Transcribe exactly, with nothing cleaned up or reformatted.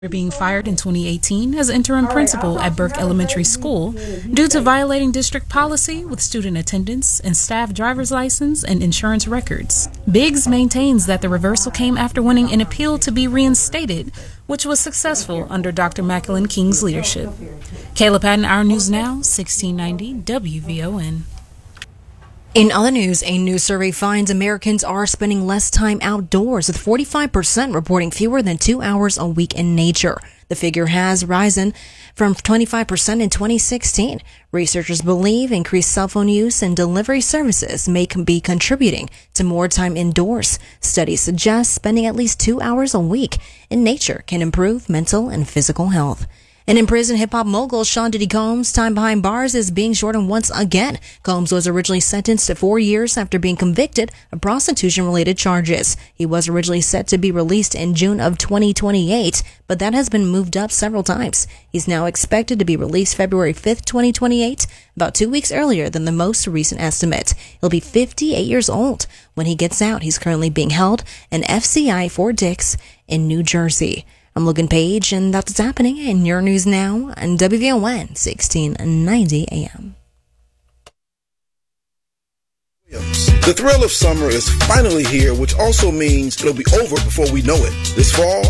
Being fired in twenty eighteen as interim principal at Burke Elementary School due to violating district policy with student attendance and staff driver's license and insurance records. Biggs maintains that the reversal came after winning an appeal to be reinstated, which was successful under Doctor Macklin King's leadership. Kayla Patton, Our News Now, sixteen ninety W V O N. In other news, a new survey finds Americans are spending less time outdoors, with forty-five percent reporting fewer than two hours a week in nature. The figure has risen from twenty-five percent in twenty sixteen. Researchers believe increased cell phone use and delivery services may be contributing to more time indoors. Studies suggest spending at least two hours a week in nature can improve mental and physical health. And in prison, hip-hop mogul Sean Diddy Combs' time behind bars is being shortened once again. Combs was originally sentenced to four years after being convicted of prostitution-related charges. He was originally set to be released in June of twenty twenty-eight, but that has been moved up several times. He's now expected to be released February fifth, twenty twenty-eight, about two weeks earlier than the most recent estimate. He'll be fifty-eight years old when he gets out. He's currently being held in F C I Fort Dix in New Jersey. I'm Logan Page, and that's what's happening in your news now on W V O N sixteen ninety A M. The thrill of summer is finally here, which also means it'll be over before we know it. This fall,